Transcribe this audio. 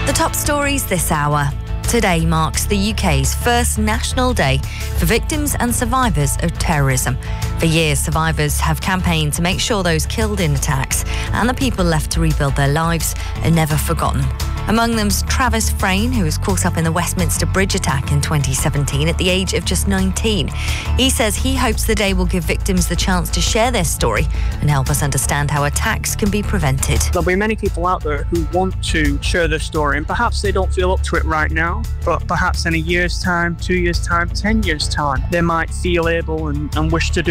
The top stories this hour. Today marks the UK's first National Day for victims and survivors of terrorism. For years, survivors have campaigned to make sure those killed in attacks and the people left to rebuild their lives are never forgotten. Among them's Travis Frayne, who was caught up in the Westminster Bridge attack in 2017 at the age of just 19. He says he hopes the day will give victims the chance to share their story and help us understand how attacks can be prevented. There'll be many people out there who want to share their story, and perhaps they don't feel up to it right now, but perhaps in a year's time, 2 years' time, 10 years' time, they might feel able and wish to do